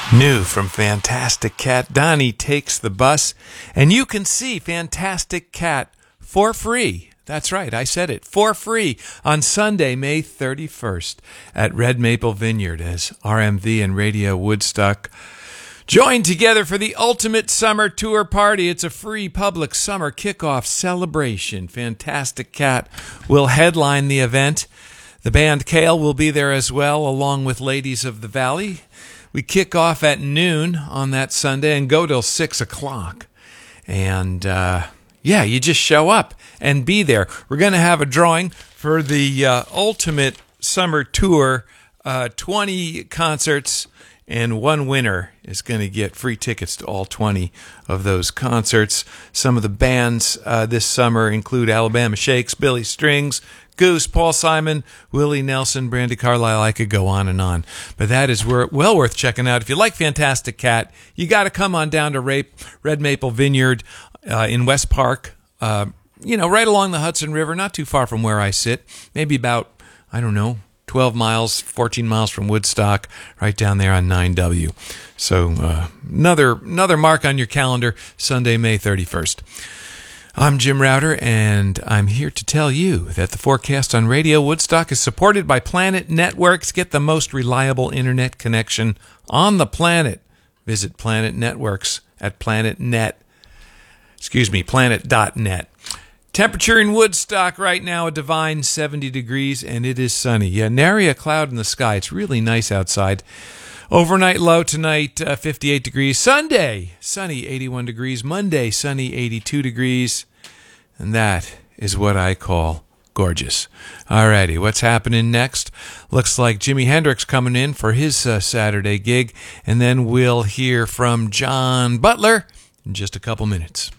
New from Fantastic Cat, Donnie Takes the Bus, and you can see Fantastic Cat for free. That's right, I said it, for free on Sunday, May 31st at Red Maple Vineyard as RMV and Radio Woodstock join together for the ultimate summer tour party. It's a free public summer kickoff celebration. Fantastic Cat will headline the event. The band Kale will be there as well, along with Ladies of the Valley. We kick off at noon on that Sunday and go till 6 o'clock. And, you just show up and be there. We're going to have a drawing for the ultimate summer tour, 20 concerts, and one winner is going to get free tickets to all 20 of those concerts. Some of the bands this summer include Alabama Shakes, Billy Strings, Goose, Paul Simon, Willie Nelson, Brandy Carlisle. I could go on and on. But that is well worth checking out. If you like Fantastic Cat, you got to come on down to Red Maple Vineyard in West Park, right along the Hudson River, not too far from where I sit, maybe about, 12 miles, 14 miles from Woodstock, right down there on 9W. So another mark on your calendar, Sunday, May 31st. I'm Jim Router, and I'm here to tell you that the forecast on Radio Woodstock is supported by Planet Networks. Get the most reliable internet connection on the planet. Visit Planet Networks at planet.net. Temperature in Woodstock right now, a divine 70 degrees, and it is sunny. Yeah, nary a cloud in the sky. It's really nice outside. Overnight low tonight, 58 degrees. Sunday, sunny, 81 degrees. Monday, sunny, 82 degrees. And that is what I call gorgeous. Alrighty, what's happening next? Looks like Jimi Hendrix coming in for his Saturday gig. And then we'll hear from John Butler in just a couple minutes.